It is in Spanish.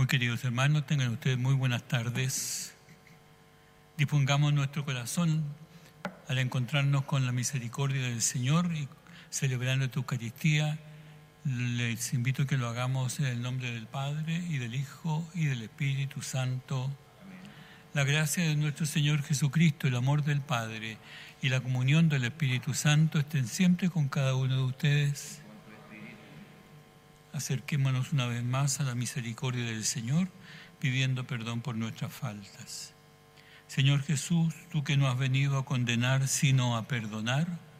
Muy queridos hermanos, tengan ustedes muy buenas tardes. Dispongamos nuestro corazón al encontrarnos con la misericordia del Señor y celebrando esta Eucaristía. Les invito a que lo hagamos en el nombre del Padre, y del Hijo, y del Espíritu Santo. Amén. La gracia de nuestro Señor Jesucristo, el amor del Padre y la comunión del Espíritu Santo estén siempre con cada uno de ustedes. Acerquémonos una vez más a la misericordia del Señor, pidiendo perdón por nuestras faltas. Señor Jesús, tú que no has venido a condenar, sino a perdonar,